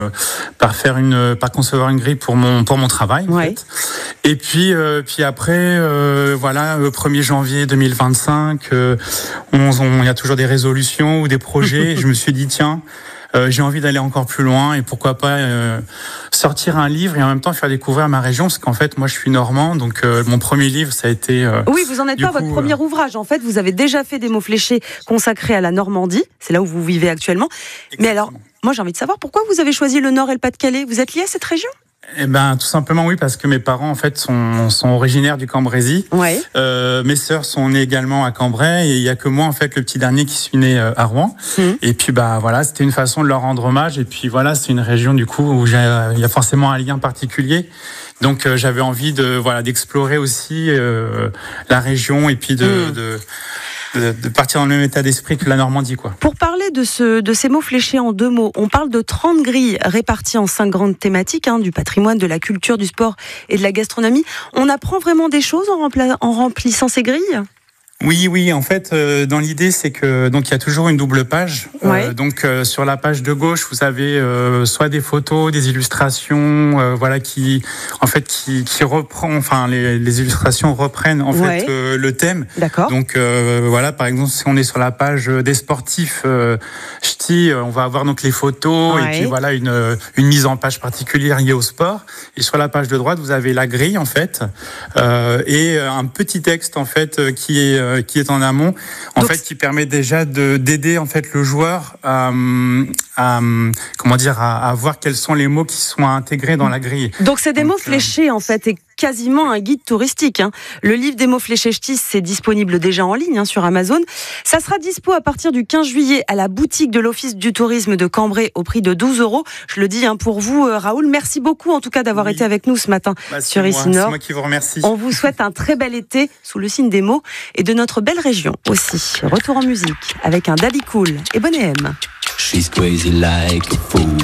par concevoir une grille pour mon travail. En fait. Et puis après, voilà, 1er janvier 2025, il y a toujours des résolutions ou des projets. Je me suis dit tiens. J'ai envie d'aller encore plus loin et pourquoi pas sortir un livre et en même temps faire découvrir ma région, parce qu'en fait moi je suis normand, donc mon premier livre ça a été oui, vous en êtes pas votre premier ouvrage, en fait vous avez déjà fait des mots fléchés consacrés à la Normandie, c'est là où vous vivez actuellement. Exactement. Mais alors moi j'ai envie de savoir pourquoi vous avez choisi le Nord et le Pas-de-Calais, vous êtes lié à cette région? Eh ben, tout simplement oui, parce que mes parents en fait sont originaires du Cambrésis. Ouais. Mes sœurs sont nées également à Cambrai et il y a que moi en fait le petit dernier qui suis né à Rouen. Et puis voilà, c'était une façon de leur rendre hommage. Et puis voilà, c'est une région du coup où il y a forcément un lien particulier. Donc j'avais envie d'explorer aussi la région et puis de partir dans le même état d'esprit que la Normandie, quoi. Pour parler de ces mots fléchés en 2 mots, on parle de 30 grilles réparties en 5 grandes thématiques, du patrimoine, de la culture, du sport et de la gastronomie. On apprend vraiment des choses en remplissant ces grilles ? Oui, en fait, dans l'idée, c'est que donc il y a toujours une double page. Ouais. Donc sur la page de gauche, vous avez soit des photos, des illustrations, qui reprend, enfin les illustrations reprennent en fait le thème. D'accord. Donc par exemple, si on est sur la page des sportifs ch'tis, on va avoir donc les photos et puis voilà une mise en page particulière liée au sport. Et sur la page de droite, vous avez la grille en fait et un petit texte en fait qui est en amont, qui permet déjà d'aider en fait le joueur à voir quels sont les mots qui sont intégrés dans la grille. Donc c'est des mots fléchés en fait et quasiment un guide touristique. Le livre des mots fléchés ch'tis, c'est disponible déjà en ligne sur Amazon. Ça sera dispo à partir du 15 juillet à la boutique de l'Office du tourisme de Cambrai au prix de 12 €. Je le dis pour vous, Raoul. Merci beaucoup en tout cas d'avoir été avec nous ce matin sur Ici Nord. C'est moi qui vous remercie. On vous souhaite un très bel été sous le signe des mots et de notre belle région aussi. Retour en musique avec un Daddy Cool et Bonnet M. She's crazy like a fool.